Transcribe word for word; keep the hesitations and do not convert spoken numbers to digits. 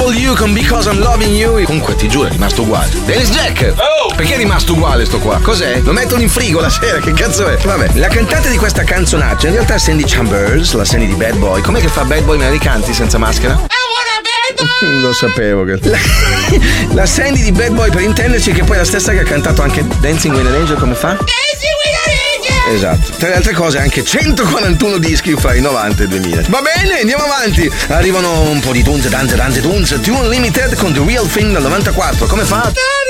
Call You con Because I'm Loving You. Comunque ti giuro è rimasto uguale. Dennis Jack! Oh! Perché è rimasto uguale sto qua? Cos'è? Lo mettono in frigo la sera, che cazzo è? Vabbè, la cantante di questa canzonaccia in realtà è Sandy Chambers, la Sandy di Bad Boy. Com'è che fa Bad Boy? Me la ricanti senza maschera? Lo sapevo che la, la Sandy di Bad Boy, per intenderci, che poi è la stessa che ha cantato anche Dancing with an Angel. Come fa? Dancing with an Angel! Esatto. Tra le altre cose anche centoquarantuno dischi fra i novanta e i duemila. Va bene, andiamo avanti. Arrivano un po' di tunze, tante tante tunze. Tune Limited con The Real Thing del novantaquattro. Come fa?